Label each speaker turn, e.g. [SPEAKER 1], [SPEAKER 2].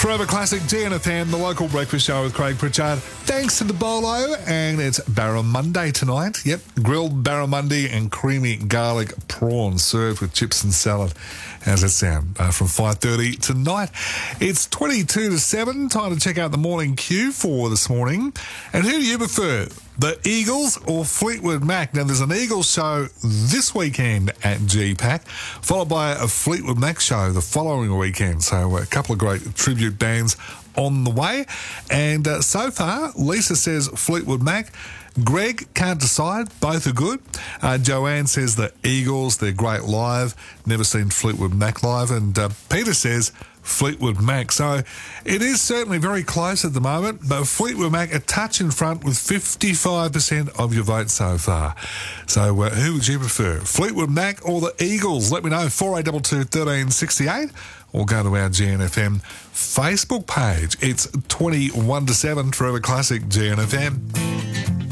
[SPEAKER 1] Forever Classic GNFM, the local breakfast show with Craig Pritchard. Thanks to the Bolo, and it's Barramundi tonight. Yep, grilled barramundi and creamy garlic prawns served with chips and salad. How's that sound? From 5:30 tonight. It's 22 to 7. Time to check out the morning queue for this morning. And who do you prefer? The Eagles or Fleetwood Mac? Now, there's an Eagles show this weekend at GPAC, followed by a Fleetwood Mac show the following weekend. So a couple of great tribute bands on the way. And so far, Lisa says Fleetwood Mac. Greg can't decide. Both are good. Joanne says the Eagles, they're great live. Never seen Fleetwood Mac live. And Peter says Fleetwood Mac. So it is certainly very close at the moment, but Fleetwood Mac a touch in front with 55% of your vote so far. So who would you prefer, Fleetwood Mac or the Eagles? Let me know, 4822 1368, or go to our GNFM Facebook page. It's 21 to 7, Forever Classic GNFM.